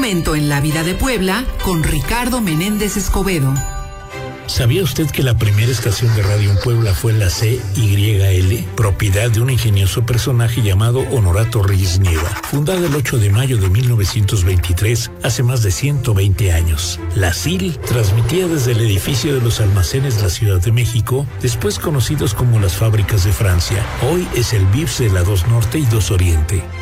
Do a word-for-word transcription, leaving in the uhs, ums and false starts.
momento en la vida de Puebla con Ricardo Menéndez Escobedo. ¿Sabía usted que la primera estación de radio en Puebla fue la C Y L, propiedad de un ingenioso personaje llamado Honorato Reyes Nieva, fundada el ocho de mayo de mil novecientos veintitrés, hace más de ciento veinte años? La S I L transmitía desde el edificio de los almacenes de la Ciudad de México, después conocidos como las fábricas de Francia. Hoy es el V I P S de la dos Norte y dos Oriente.